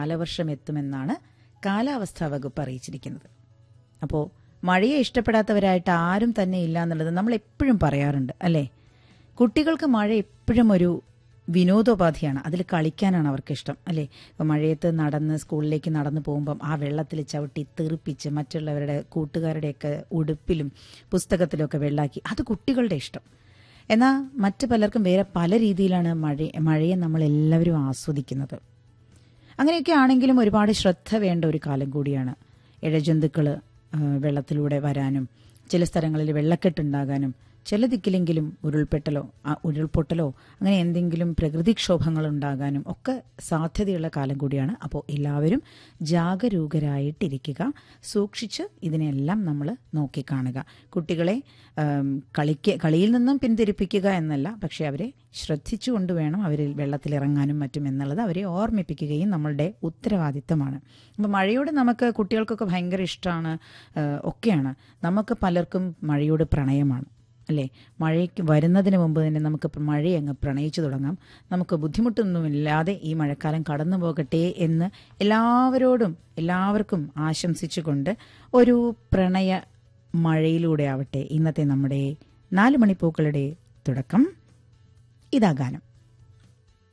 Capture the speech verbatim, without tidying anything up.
കാലവർഷം എത്തുമെന്നാണ് കാലാവസ്ഥാ വകുപ്പ് അറിയിച്ചിരിക്കുന്നത്. അപ്പോൾ മഴയെ ഇഷ്ടപ്പെടാത്തവരായിട്ട് ആരും തന്നെ ഇല്ല എന്നുള്ളത് നമ്മൾ എപ്പോഴും പറയാറുണ്ട് അല്ലേ. കുട്ടികൾക്ക് മഴ എപ്പോഴും ഒരു വിനോദോപാധിയാണ്, അതിൽ കളിക്കാനാണ് അവർക്കിഷ്ടം അല്ലേ. ഇപ്പം മഴയത്ത് നടന്ന് സ്കൂളിലേക്ക് നടന്നു പോകുമ്പം ആ വെള്ളത്തിൽ ചവിട്ടി തെറിപ്പിച്ച് മറ്റുള്ളവരുടെ കൂട്ടുകാരുടെയൊക്കെ ഉടുപ്പിലും പുസ്തകത്തിലുമൊക്കെ വെള്ളാക്കി, അത് കുട്ടികളുടെ ഇഷ്ടം. എന്നാൽ മറ്റു പലർക്കും വേറെ പല രീതിയിലാണ് മഴ മഴയെ നമ്മളെല്ലാവരും ആസ്വദിക്കുന്നത്. അങ്ങനെയൊക്കെ ആണെങ്കിലും ഒരുപാട് ശ്രദ്ധ വേണ്ട ഒരു കാലം കൂടിയാണ്. ഇഴജന്തുക്കൾ വെള്ളത്തിലൂടെ വരാനും ചില സ്ഥലങ്ങളിൽ വെള്ളക്കെട്ടുണ്ടാകാനും ചില ദിക്കിലെങ്കിലും ഉരുൾപൊട്ടലോ ഉരുൾപൊട്ടലോ അങ്ങനെ എന്തെങ്കിലും പ്രകൃതിക്ഷോഭങ്ങൾ ഉണ്ടാകാനും ഒക്കെ സാധ്യതയുള്ള കാലം കൂടിയാണ്. അപ്പോൾ എല്ലാവരും ജാഗരൂകരായിട്ടിരിക്കുക, സൂക്ഷിച്ച് ഇതിനെല്ലാം നമ്മൾ നോക്കിക്കാണുക. കുട്ടികളെ കളിക്ക കളിയിൽ നിന്നും പിന്തിരിപ്പിക്കുക എന്നല്ല, പക്ഷെ അവരെ ശ്രദ്ധിച്ചുകൊണ്ട് വേണം അവരിൽ വെള്ളത്തിലിറങ്ങാനും മറ്റും എന്നുള്ളത് അവരെ ഓർമ്മിപ്പിക്കുകയും നമ്മളുടെ ഉത്തരവാദിത്തമാണ്. അപ്പോൾ മഴയോട് നമുക്ക് കുട്ടികൾക്കൊക്കെ ഭയങ്കര ഇഷ്ടമാണ് ഒക്കെയാണ്. നമുക്ക് പലർക്കും മഴയോട് പ്രണയമാണ് അല്ലേ. മഴയ്ക്ക് വരുന്നതിന് മുമ്പ് തന്നെ നമുക്ക് മഴയെ അങ്ങ് പ്രണയിച്ചു തുടങ്ങാം. നമുക്ക് ബുദ്ധിമുട്ടൊന്നുമില്ലാതെ ഈ മഴക്കാലം കടന്നു പോകട്ടെ എന്ന് എല്ലാവരോടും എല്ലാവർക്കും ആശംസിച്ചുകൊണ്ട് ഒരു പ്രണയ മഴയിലൂടെ ആവട്ടെ ഇന്നത്തെ നമ്മുടെ നാല് മണിപ്പൂക്കളുടെ തുടക്കം. ഇതാ ഗാനം.